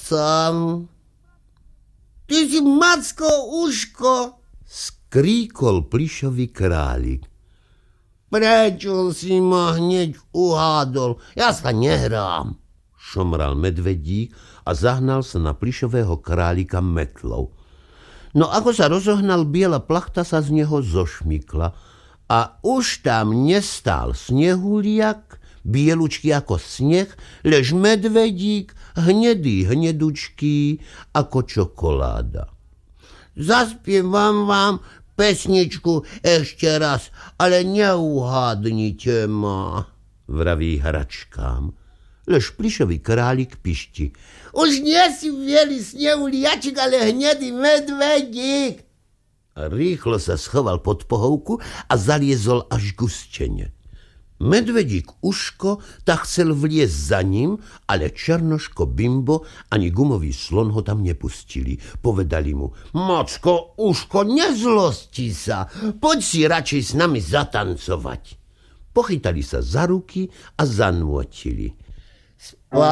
chcem. Ty si Macko uško, skríkol plyšový králik. Prečo si ma hneď uhádol? Ja sa nehrám, šomral medvedík a zahnal sa na plyšového králika metlou. No ako sa rozohnal, biela plachta sa z neho zošmykla a už tam nestál snehuliak, bielučký ako sneh, lež medvedík, hnedučký ako čokoláda. Zaspievam vám pesničku ešte raz, ale neuhádnite ma, vraví hračkám. Lež plyšový králik pišti. Už nie si bielý snehuliačik, ale hnedý medvedík. A rýchlo sa schoval pod pohovku a zaliezol až k stene. Medvedík Uško tak chcel vliezť za ním, ale Černoško Bimbo ani gumový slon ho tam nepustili. Povedali mu: Macko Uško, nezlosti sa, poď si radšej s nami zatancovať. Pochytali sa za ruky a zanôtili.